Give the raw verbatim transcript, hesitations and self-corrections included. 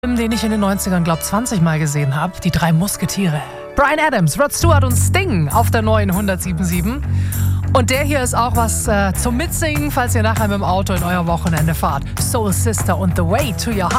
Film, den ich in den neunzigern, glaube zwanzig Mal gesehen habe. Die drei Musketiere. Bryan Adams, Rod Stewart und Sting auf der neuen hundertsieben Komma sieben. Und der hier ist auch was äh, zum Mitsingen, falls ihr nachher mit dem Auto in euer Wochenende fahrt. Soul Sister und The Way to Your Heart.